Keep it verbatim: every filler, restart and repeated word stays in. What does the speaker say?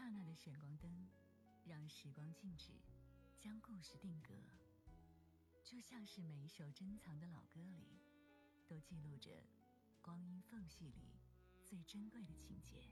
刹那的闪光灯，让时光静止，将故事定格。就像是每一首珍藏的老歌里，都记录着光阴缝隙里最珍贵的情节。